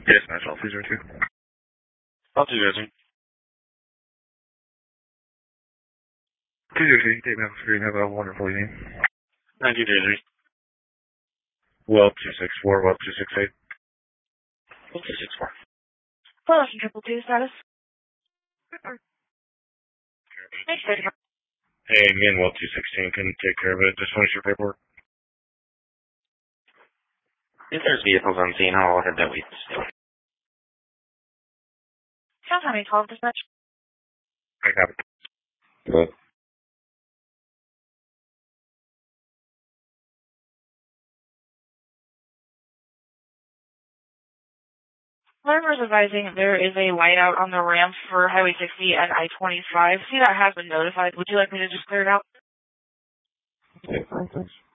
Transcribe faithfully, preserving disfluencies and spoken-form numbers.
Yes, National two zero two. All two zero two. two zero two, Dave Mountain Screen, have a wonderful evening. nine two three three. Well, two six four, well, two six eight. two six four. Hello, triple two status. Thanks, Dave. Hey, me and Well two sixteen can take care of it. Just finish your paperwork. If there's vehicles on scene, I'll head that way. Sometime twelve dispatch. I have it. Good. Learner is advising there is a whiteout on the ramp for Highway sixty and I twenty-five. See, that has been notified. Would you like me to just clear it out? Okay, fine, thanks.